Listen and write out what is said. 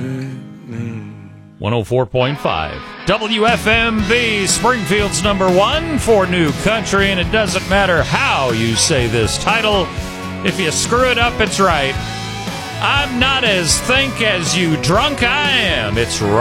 104.5 WFMB, Springfield's number one for new country, and it doesn't matter how you say this title. If you screw it up, it's right. I'm not as think as you drunk I am. It's right.